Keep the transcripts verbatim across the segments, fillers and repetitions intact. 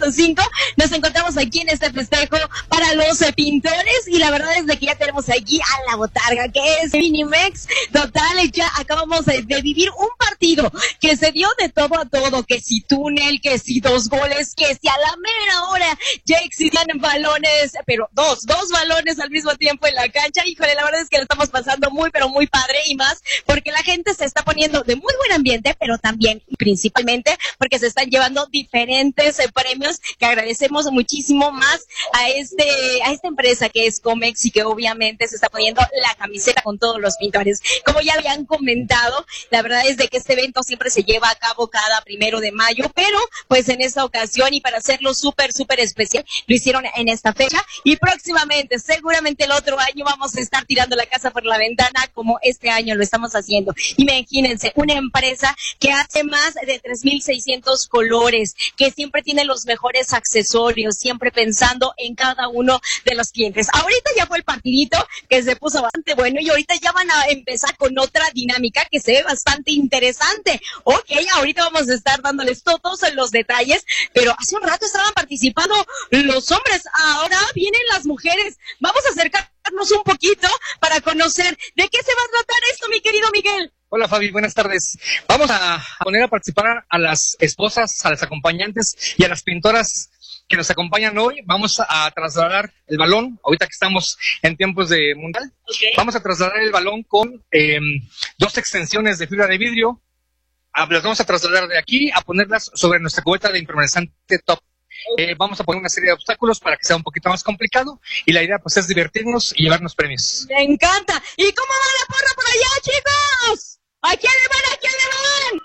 punto cinco. Nos encontramos aquí en este festejo para los eh, pintores y la verdad es de que ya tenemos aquí a la botarga, que es Minimex. Total, ya acabamos de, de vivir un partido que se dio de todo a todo, que si túnel, que si dos goles, que si a la mera hora ya existían balones, pero dos, dos balones al mismo tiempo en la cancha. Híjole, la verdad es que lo estamos pasando muy, pero muy padre y más porque la gente se está poniendo de muy buen ambiente, pero también y principalmente porque se están llevando diferentes eh, premios que agradecemos muchísimo más a este a esta empresa que es Comex y que obviamente se está poniendo la camiseta con todos los pintores. Como ya habían comentado, la verdad es de que este evento siempre se lleva a cabo cada primero de mayo, pero pues en esta ocasión y para hacerlo súper, súper especial, lo hicieron en esta fecha y próximamente, seguramente el otro año vamos a estar tirando la casa por la ventana como este año lo estamos haciendo. Imagínense, una empresa que hace más de tres mil seiscientos colores, que siempre tiene los mejores accesorios, siempre pensando en cada uno de los clientes. Ahorita ya fue el partidito que se puso bastante bueno y ahorita ya van a empezar con otra dinámica que se ve bastante interesante. Ok, ahorita vamos a estar dándoles todos los detalles, pero hace un rato estaban participando los hombres, ahora vienen las mujeres. Vamos a acercarnos un poquito para conocer de qué se va a tratar esto, mi querido Miguel. Hola Fabi, buenas tardes. Vamos a poner a participar a las esposas, a las acompañantes y a las pintoras que nos acompañan hoy. Vamos a trasladar el balón, ahorita que estamos en tiempos de mundial. Okay. Vamos a trasladar el balón con eh, dos extensiones de fibra de vidrio. Las vamos a trasladar de aquí a ponerlas sobre nuestra cubeta de impermeabilizante top. Eh, vamos a poner una serie de obstáculos para que sea un poquito más complicado y la idea pues es divertirnos y llevarnos premios. Me encanta. ¿Y cómo va la porra por allá, chicos? ¿A quién le van? ¿A quién le van?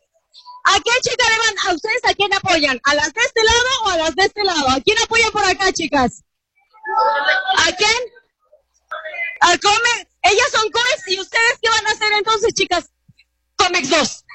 ¿A qué chica le van? ¿A ustedes a quién apoyan? ¿A las de este lado o a las de este lado? ¿A quién apoyan por acá, chicas? ¿A quién? ¿A Comex? Ellas son Comex y ustedes ¿qué van a hacer entonces, chicas? Comex dos.